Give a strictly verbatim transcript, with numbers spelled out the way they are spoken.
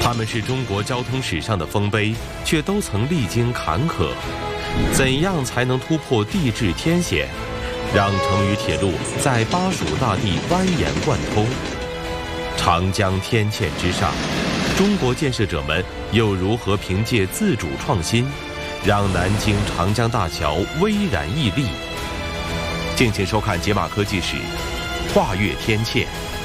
他们是中国交通史上的丰碑，却都曾历经坎坷。怎样才能突破地质天险，让成渝铁路在巴蜀大地蜿蜒贯通？长江天堑之上，中国建设者们又如何凭借自主创新，让南京长江大桥巍然屹立？敬请收看《解码科技史》，跨越天堑。